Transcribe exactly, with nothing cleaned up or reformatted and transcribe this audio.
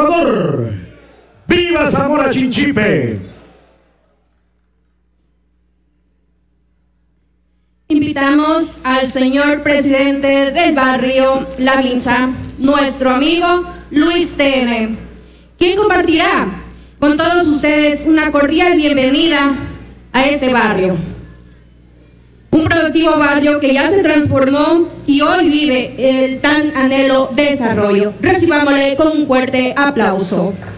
Salvador. ¡Viva Zamora Chinchipe! Invitamos al señor presidente del barrio La Vinza, nuestro amigo Luis T N, quien compartirá con todos ustedes una cordial bienvenida a ese barrio. Un productivo barrio que ya se transformó y hoy vive el tan anhelo desarrollo. Recibámosle con un fuerte aplauso.